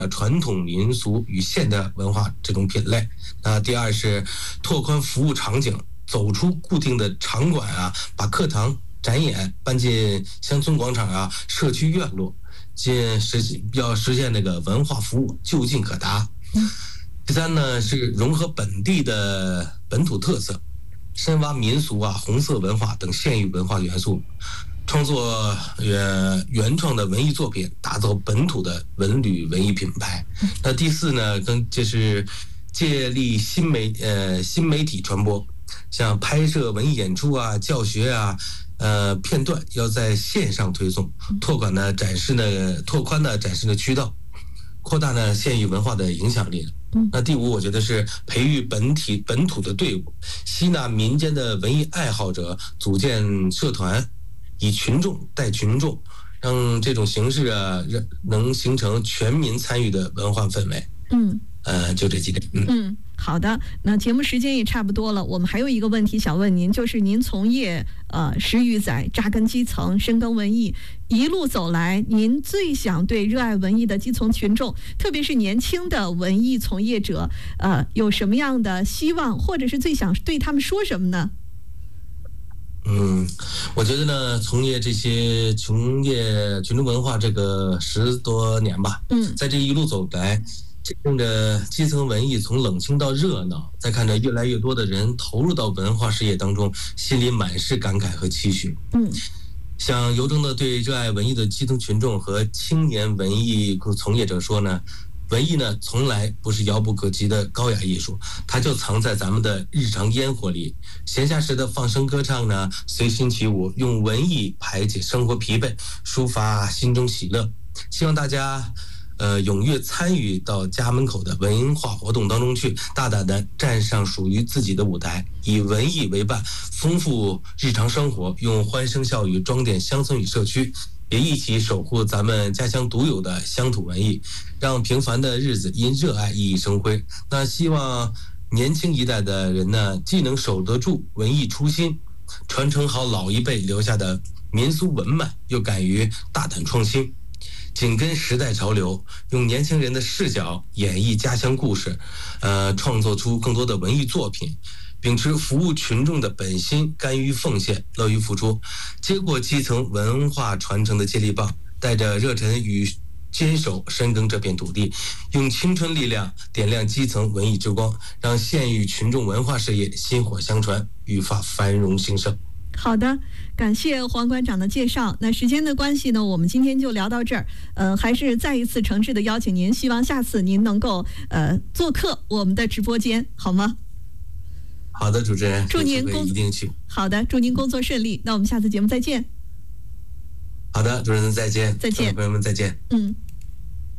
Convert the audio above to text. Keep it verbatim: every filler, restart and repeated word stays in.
传统民俗与现代文化这种品类。那第二是拓宽服务场景，走出固定的场馆啊，把课堂、展演搬进乡村广场啊、社区院落，进实要实现那个文化服务就近可达。第三呢是融合本地的本土特色，深挖民俗啊、红色文化等县域文化元素，创作原原创的文艺作品，打造本土的文旅文艺品牌。那第四呢，跟就是借力新媒呃新媒体传播，像拍摄文艺演出啊、教学啊、呃片段要在线上推送，拓宽呢展示呢拓宽呢展示的渠道，扩大呢县域文化的影响力。那第五，我觉得是培育本体本土的队伍，吸纳民间的文艺爱好者，组建社团，以群众带群众，让这种形式啊，能形成全民参与的文化氛围。 嗯， 呃，就这几点。嗯。 嗯，好的。那节目时间也差不多了，我们还有一个问题想问您，就是您从业呃十余载，扎根基层，深耕文艺，一路走来，您最想对热爱文艺的基层群众，特别是年轻的文艺从业者，呃，有什么样的希望，或者是最想对他们说什么呢？ 嗯，我觉得呢，从业这些从业群众文化这个十多年吧， 嗯， 在这一路走来，趁着基层文艺从冷清到热闹，再看着越来越多的人投入到文化事业当中，心里满是感慨和期许。 嗯， 想由衷的对热爱文艺的基层群众和青年文艺从业者说呢，文艺呢从来不是遥不可及的高雅艺术，它就藏在咱们的日常烟火里。闲暇时的放声歌唱呢，随心起舞，用文艺排解生活疲惫，抒发心中喜乐。希望大家呃，踊跃参与到家门口的文化活动当中去，大胆的站上属于自己的舞台，以文艺为伴，丰富日常生活，用欢声笑语装点乡村与社区，也一起守护咱们家乡独有的乡土文艺，让平凡的日子因热爱熠熠生辉。那希望年轻一代的人呢，既能守得住文艺初心，传承好老一辈留下的民俗文脉，又敢于大胆创新，紧跟时代潮流，用年轻人的视角演绎家乡故事，呃，创作出更多的文艺作品，秉持服务群众的本心，甘于奉献，乐于付出，接过基层文化传承的接力棒，带着热忱与坚守深耕这片土地，用青春力量点亮基层文艺之光，让县域群众文化事业薪火相传，愈发繁荣兴盛。 好的，感谢黄馆长的介绍。那时间的关系呢，我们今天就聊到这儿。呃，还是再一次诚挚的邀请您，希望下次您能够呃做客我们的直播间，好吗？ 好的，主持人， 祝您工一定去。 好的，祝您工作顺利。那我们下次节目再见。 好的，主持人再见， 再见， 朋友们再见。 嗯。